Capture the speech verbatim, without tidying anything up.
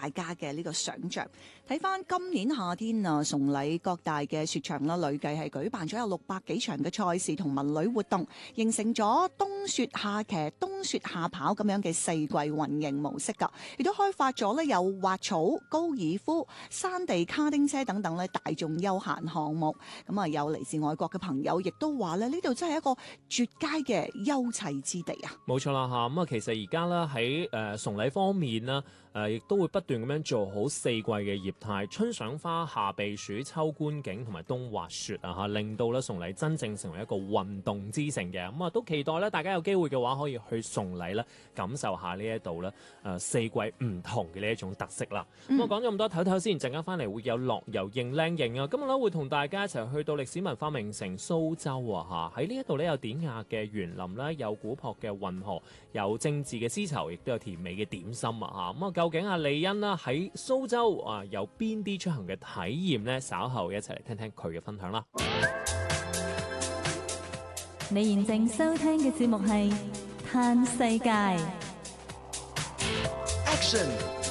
大家嘅呢個想像。睇翻今年夏天啊，崇禮各大嘅雪場啦，累計係舉辦咗有六百幾場嘅賽事同文旅活動，形成咗冬雪夏騎、冬雪夏跑咁樣嘅四季運營模式㗎，亦都開發咗咧有滑草、高爾夫、山地卡丁車等等咧大眾休閒項目。咁啊，有嚟自外國嘅朋友亦都話咧，呢度真係一個絕佳嘅休憩之地啊！ 冇錯啦嚇，咁啊其實而家咧喺誒崇禮方面啦，誒亦都會不斷咁樣做好四季嘅業態，春賞花、夏避暑、秋觀景同埋冬滑雪啊嚇，令到咧崇禮真正成為一個運動之城嘅。咁啊都期待咧大家有機會嘅話可以去崇禮咧感受下呢一度咧誒四季唔同嘅呢一種特色啦。咁我講咗咁多，唞唞先，陣間翻嚟會有樂遊認靚型啊！今日咧會同大家一齊去到歷史文化名城蘇州啊嚇，喺呢一度咧有典雅嘅園林啦，有古樸嘅運河，有精緻嘅絲綢，亦都有甜美嘅點心啊嚇。咁啊究竟阿李欣啦喺蘇州啊有邊啲出行嘅體驗呢？稍後一齊嚟聽聽佢嘅分享啦。 你現正收聽嘅節目係《嘆世界》。 Action